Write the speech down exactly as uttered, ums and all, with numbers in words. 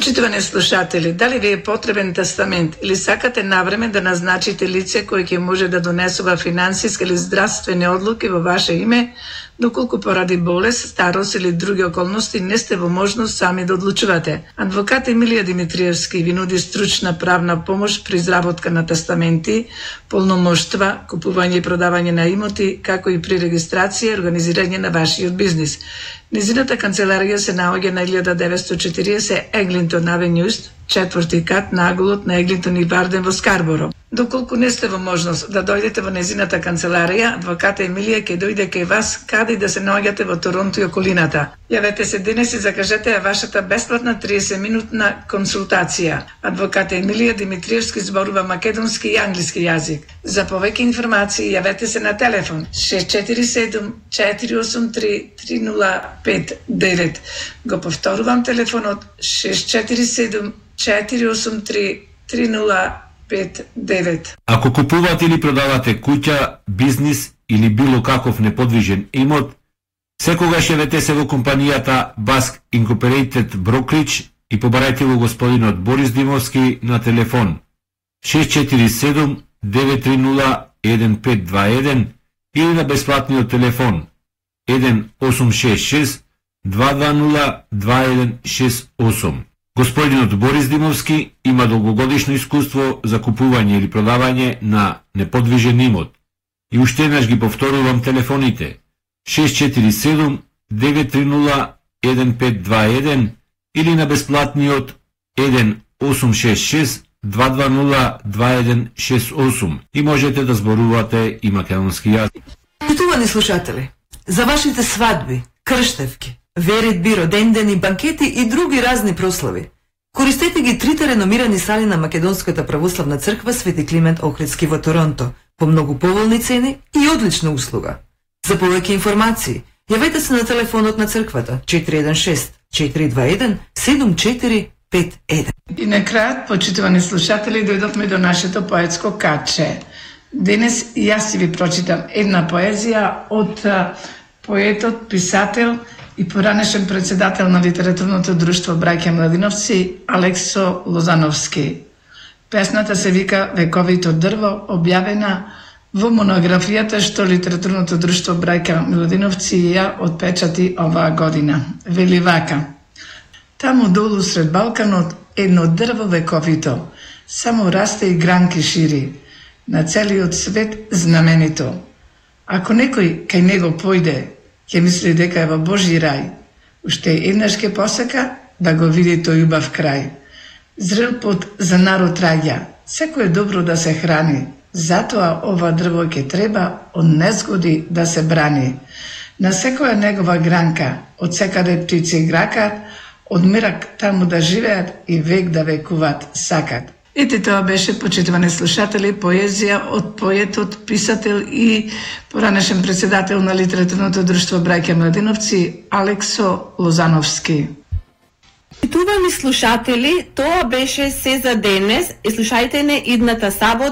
Почитувани слушатели, дали ви е потребен тестамент или сакате навреме да назначите лице кој ќе може да донесува финансиски или здравствени одлуки во ваше име, доколку поради болест, старост или други околности не сте во можност сами да одлучувате. Адвокат Емилија Димитриевски ви нуди стручна правна помош при изработка на тестаменти, полномоштва, купување и продавање на имоти, како и при регистрација и организирање на вашиот бизнис. Незината канцеларија се наоѓа на илјада деветстотини и четиридесет Еглинтон Авенју, четврти кат на аголот на Еглинтон и Барден во Скарборо. Доколку не сте во можност да дојдете во незината канцеларија, адвоката Емилија ќе дојде кај вас каде и да се наоѓате во Торонто и околината. Јавете се денес и закажете ја вашата бесплатна триесет минутна консултација. Адвоката Емилија Димитриевски зборува македонски и англиски јазик. За повеќе информации јавете се на телефон шест четири седум четири осум три три нула пет девет. Го повторувам телефонот шест четири седум четири осум три три нула пет девет. Ако купувате или продавате куќа, бизнис или било каков неподвижен имот, секогаш јавете се во компанијата Баск Incorporated Brokerage и побарајте го господинот Борис Димовски на телефон шест четири седум девет три нула еден пет два еден или на бесплатниот телефон еден осум шест шест два два нула два еден шест осум. Господинот Борис Димовски има долгогодишно искуство за купување или продавање на неподвижен имот. И уште еднаш ги повторувам телефоните шест четири седум девет три нула еден пет два еден или на бесплатниот еден осум шест шест два два нула два еден шест осум и можете да зборувате и македонски јазик. Почитувани слушатели, за вашите свадби, крштевки, веридби, родендени, банкети и други разни прослави, користете ги трите реномирани сали на Македонската православна црква Свети Климент Охридски во Торонто по многу поволни цени и одлична услуга. За повеќе информации, јавете се на телефонот на црквата четири еден шест четири два еден седум четири пет еден. И на крајот, почитувани слушатели, дојдовме до нашето поетско каче. Денес јас ќе ви прочитам една поезија од поетот, писател и поранешен председател на литературното друштво Браќа Младиновци Алексо Лозановски. Песната се вика Вековито дрво, објавена во монографијата што литературното друштво Браќа Младиновци ја отпечати оваа година. Вели вака: таму долу сред Балканот едно дрво вековито, само расте и гранки шири, на целиот свет знаменито. Ако некој кај него појде, ќе мисли дека е во Божји рај, уште еднаш ќе посака да го види тој убав крај. Зрел плод за народ раѓа, секој е добро да се храни, затоа ова дрво ќе треба од незгоди да се брани. На секоја негова гранка, од секаде птици гракат, од мерак таму да живеат и век да векуват сакат. Ете, тоа беше, почитувани слушатели, поезија од поетот, писател и поранешен председател на литературното друштво Браќа Младиновци Алексо Лозановски. Почитувани слушатели, тоа беше се за денес и слушајте не идната сабота